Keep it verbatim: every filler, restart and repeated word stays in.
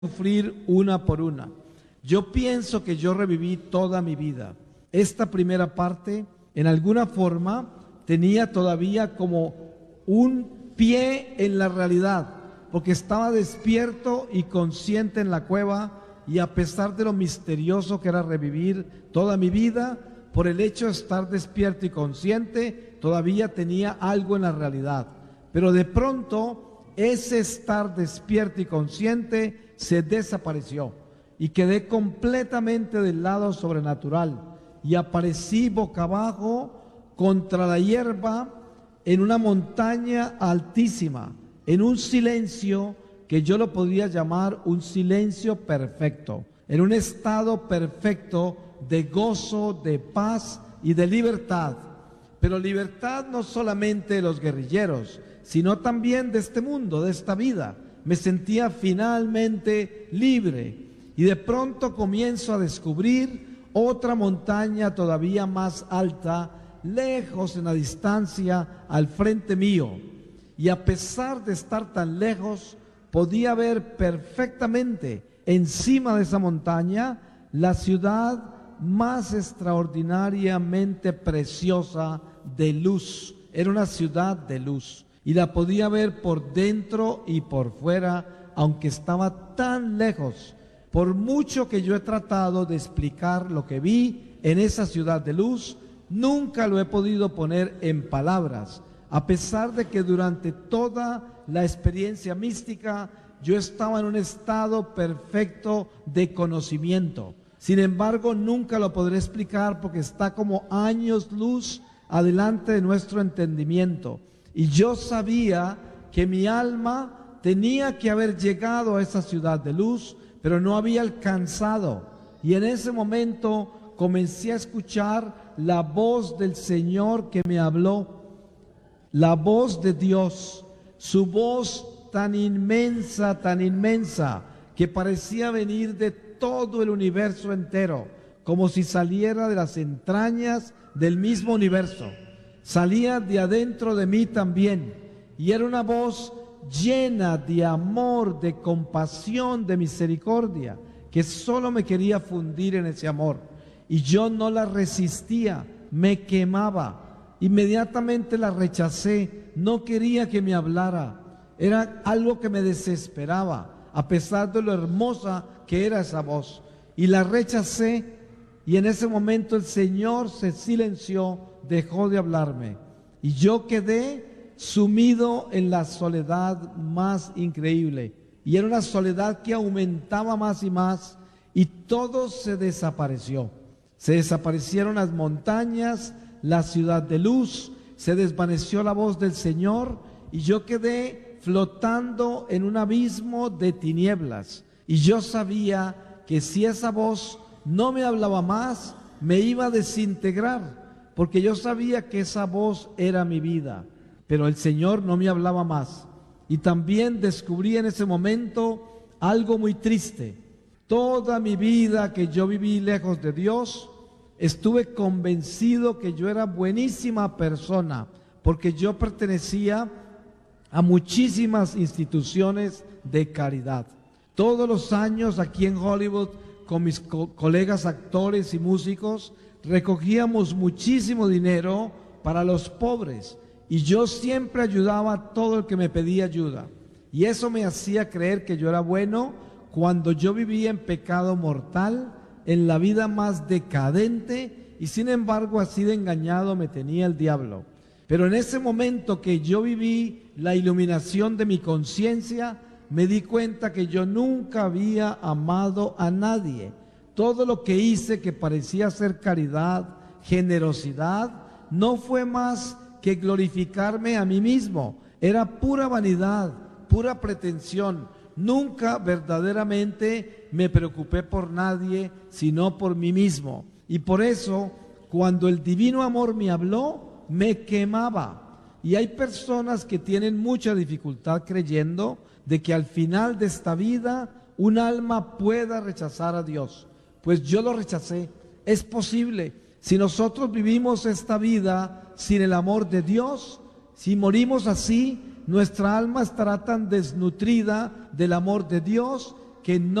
sufrir una por una. Yo pienso que yo reviví toda mi vida. Esta primera parte, en alguna forma, tenía todavía como un pie en la realidad, porque estaba despierto y consciente en la cueva, y a pesar de lo misterioso que era revivir toda mi vida, por el hecho de estar despierto y consciente, todavía tenía algo en la realidad. Pero de pronto, ese estar despierto y consciente se desapareció y quedé completamente del lado sobrenatural y aparecí boca abajo contra la hierba en una montaña altísima, en un silencio que yo lo podría llamar un silencio perfecto, en un estado perfecto de gozo, de paz y de libertad. Pero libertad no solamente de los guerrilleros, sino también de este mundo, de esta vida. Me sentía finalmente libre y de pronto comienzo a descubrir otra montaña todavía más alta, lejos en la distancia al frente mío. Y a pesar de estar tan lejos, podía ver perfectamente encima de esa montaña la ciudad más extraordinariamente preciosa de luz. Era una ciudad de luz y la podía ver por dentro y por fuera, aunque estaba tan lejos. Por mucho que yo he tratado de explicar lo que vi en esa ciudad de luz, nunca lo he podido poner en palabras, a pesar de que durante toda la experiencia mística yo estaba en un estado perfecto de conocimiento. Sin embargo, nunca lo podré explicar porque está como años luz adelante de nuestro entendimiento. Y yo sabía que mi alma tenía que haber llegado a esa ciudad de luz, pero no había alcanzado. Y en ese momento comencé a escuchar la voz del Señor que me habló, la voz de Dios, su voz tan inmensa, tan inmensa, que parecía venir de todo el universo entero, como si saliera de las entrañas del mismo universo. Salía de adentro de mí también, y era una voz llena de amor, de compasión, de misericordia, que solo me quería fundir en ese amor. Y yo no la resistía, me quemaba. Inmediatamente la rechacé, no quería que me hablara. Era algo que me desesperaba, a pesar de lo hermosa que era esa voz. Y la rechacé, y en ese momento el Señor se silenció, dejó de hablarme. Y yo quedé sumido en la soledad más increíble. Y era una soledad que aumentaba más y más, y todo se desapareció. Se desaparecieron las montañas, la ciudad de luz, se desvaneció la voz del Señor, y yo quedé flotando en un abismo de tinieblas. Y yo sabía que si esa voz no me hablaba más, me iba a desintegrar, porque yo sabía que esa voz era mi vida. Pero el Señor no me hablaba más. Y también descubrí en ese momento algo muy triste. Toda mi vida que yo viví lejos de Dios, estuve convencido que yo era buenísima persona, porque yo pertenecía a muchísimas instituciones de caridad. Todos los años aquí en Hollywood, con mis co- colegas actores y músicos, recogíamos muchísimo dinero para los pobres. Y yo siempre ayudaba a todo el que me pedía ayuda. Y eso me hacía creer que yo era bueno cuando yo vivía en pecado mortal, en la vida más decadente, y sin embargo así de engañado me tenía el diablo. Pero en ese momento que yo viví la iluminación de mi conciencia, me di cuenta que yo nunca había amado a nadie. Todo lo que hice que parecía ser caridad, generosidad, no fue más que glorificarme a mí mismo. Era pura vanidad, pura pretensión. Nunca verdaderamente me preocupé por nadie, sino por mí mismo. Y por eso, cuando el divino amor me habló, me quemaba. Y hay personas que tienen mucha dificultad creyendo de que al final de esta vida un alma pueda rechazar a Dios. Pues yo lo rechacé. Es posible. Si nosotros vivimos esta vida sin el amor de Dios, si morimos así, nuestra alma estará tan desnutrida del amor de Dios que no